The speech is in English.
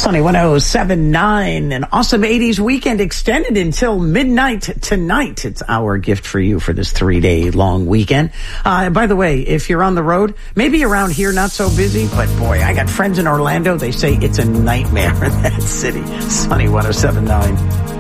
Sunny 107.9, an awesome 80s weekend extended until midnight tonight. It's our gift for you for this 3-day long weekend. By the way, if you're on the road, maybe around here not so busy, but boy, I got friends in Orlando. They say it's a nightmare in that city. Sunny 107.9.